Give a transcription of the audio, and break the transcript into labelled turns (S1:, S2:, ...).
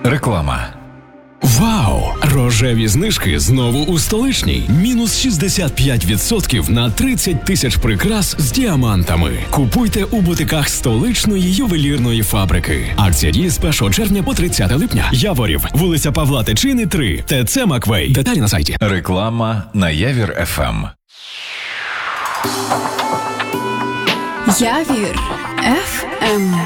S1: Реклама.
S2: Вау! Рожеві знижки знову у столичній. Мінус 65% на 30 тисяч прикрас з діамантами. Купуйте у бутиках столичної ювелірної фабрики. Акція діє з 1 червня по 30 липня. Яворів, вулиця Павла Тичини, 3. ТЦ Маквей. Деталі на сайті.
S1: Реклама на Явір ФМ.
S3: Явір